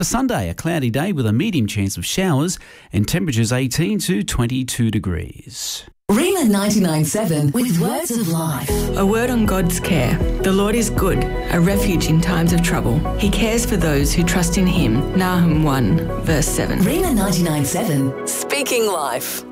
Sunday, a cloudy day with a medium chance of showers and temperatures 18 to 22 degrees. Rhema 99.7 with words of life. A word on God's care. The Lord is good, a refuge in times of trouble. He cares for those who trust in him. Nahum 1, verse 7. Rhema 99.7, speaking life.